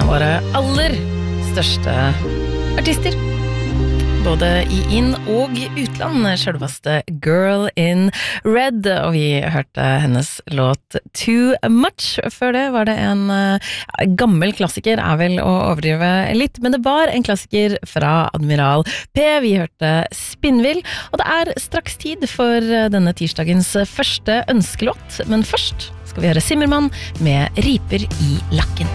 våre aller største artister. Både i inn- og utland, selveste Girl in Red, og vi hørte hennes låt Too Much. Før det var det en gammel klassiker, er vel å overdrive litt, men det var en klassiker fra Admiral P. Vi hørte Spinnvill, og det er straks tid for denne tirsdagens første ønskelåt, men først skal vi høre Zimmermann med Riper i lakken.